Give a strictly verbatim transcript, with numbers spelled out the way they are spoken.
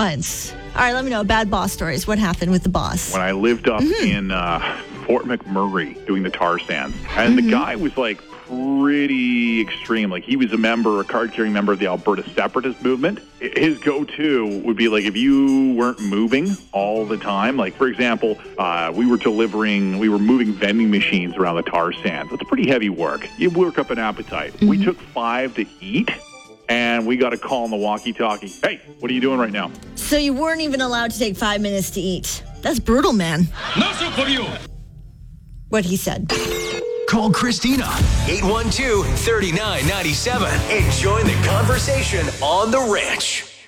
What? All right, let me know. Bad boss stories. What happened with the boss? When I lived up Mm-hmm. in uh, Fort McMurray doing the tar sands, and Mm-hmm. the guy was like pretty extreme. Like he was a member, a card-carrying member of the Alberta Separatist movement. His go-to would be like if you weren't moving all the time. Like for example, uh, we were delivering, we were moving vending machines around the tar sands. It's pretty heavy work. You work up an appetite. Mm-hmm. We took five to eat. And we got a call on the walkie-talkie. Hey, what are you doing right now? So you weren't even allowed to take five minutes to eat. That's brutal, man. Nothing for you. What he said. Call Christina. eight one two, three nine nine seven and join the conversation on The Ranch.